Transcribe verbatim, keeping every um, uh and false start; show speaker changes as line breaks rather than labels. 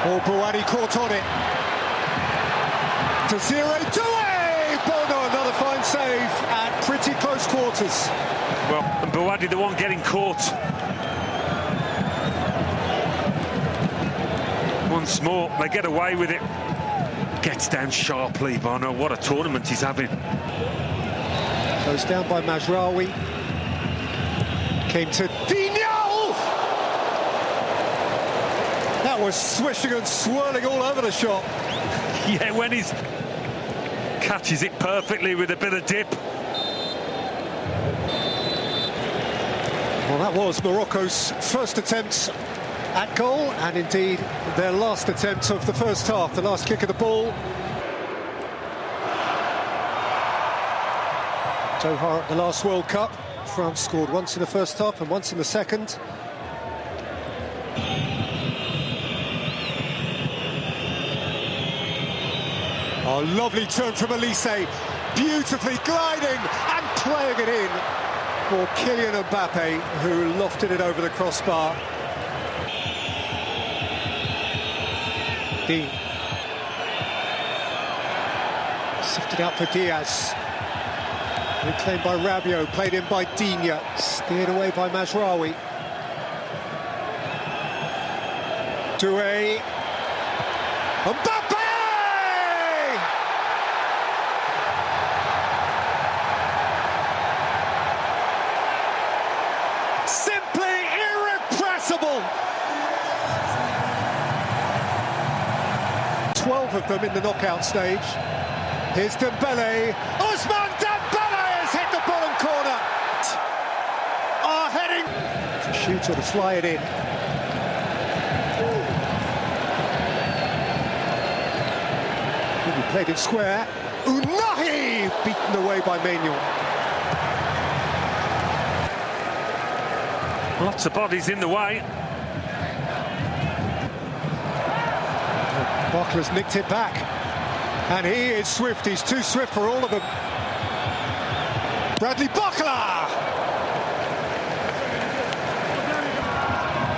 Oh, Bouhaddi caught on it. Desiree Doué! Bono, another fine save at pretty close quarters.
Well, and Bouhaddi the one getting caught. Once more, they get away with it. Gets down sharply, Bono. What a tournament he's having.
Goes down by Mazraoui. Came to Digne! That was swishing and swirling all over the shot.
Yeah, when he's catches it perfectly with a bit of dip.
Well, that was Morocco's first attempt at goal, and indeed their last attempt of the first half, the last kick of the ball. Doha at the last World Cup, France scored once in the first half and once in the second. Oh, lovely turn from Elise, beautifully gliding and playing it in for Kylian Mbappe, who lofted it over the crossbar. Dean. Sifted out for Diaz. Reclaimed by Rabiot, played in by Digne, steered away by Mazraoui. Doué. Mbappe! Simply irrepressible! twelve of them in the knockout stage. Here's Dembele. Ousmane Dembele has hit the bottom corner. Ah, oh, heading to shoot or to fly it in. He played it square. Ounahi beaten away by Maignan.
Lots of bodies in the way.
Barkla's nicked it back, and he is swift. He's too swift for all of them. Bradley Barkla!